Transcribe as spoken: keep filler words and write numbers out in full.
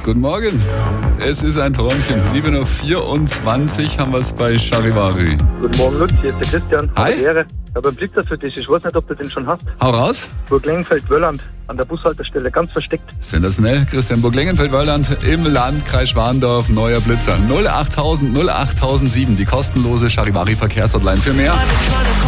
Guten Morgen. Es ist ein Träumchen. sieben Uhr vierundzwanzig haben wir es bei Charivari. Guten Morgen, Lutz. Hier ist der Christian. Hi. Hallo, Ehre. Ich habe einen Blitzer für dich. Ich weiß nicht, ob du den schon hast. Hau raus. Burg Lengenfeld-Wölland. An der Bushaltestelle. Ganz versteckt. Sensationell. Christian Burg-Lengenfeld-Wölland im Landkreis Schwandorf. Neuer Blitzer. null achttausend null achttausendsieben. Die kostenlose Charivari Verkehrshotline. Für mehr